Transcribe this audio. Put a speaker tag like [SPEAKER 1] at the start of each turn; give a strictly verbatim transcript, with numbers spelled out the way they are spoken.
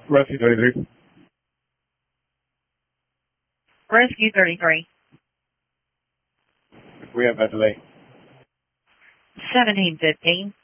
[SPEAKER 1] Rescue thirty-three.
[SPEAKER 2] Rescue thirty-three.
[SPEAKER 1] We have that delay.
[SPEAKER 2] seventeen fifteen.